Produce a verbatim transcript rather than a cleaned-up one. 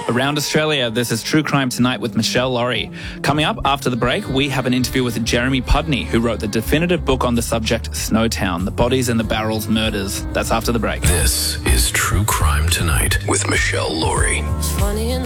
Around Australia, this is True Crime Tonight with Michelle Laurie. Coming up after the break, we have an interview with Jeremy Pudney, who wrote the definitive book on the subject, Snowtown, the Bodies in the Barrels Murders. That's after the break. This is True Crime Tonight with Michelle Laurie.